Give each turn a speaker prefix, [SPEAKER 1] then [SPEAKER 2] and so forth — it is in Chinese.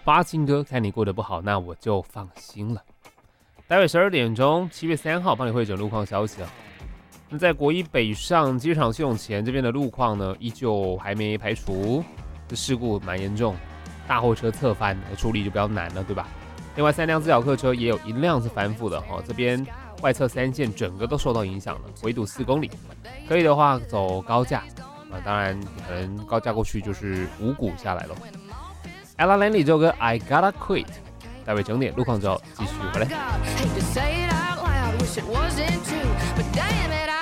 [SPEAKER 1] 发新歌，看你过得不好，那我就放心了。待会12点钟，7月3号帮你汇整路况消息啊。那在国一北上机场系统前这边的路况呢，依旧还没排除，这事故蛮严重，大货车侧翻，处理就比较难了，对吧？另外3辆自小客车也有1辆是翻覆的哦，这边外侧3线整个都受到影响了，围堵4公里。可以的话走高架啊，当然可能高架过去就是5股下来了。Ella Langley 这首歌 I Gotta Quit， 待会整点路况之后继续回来。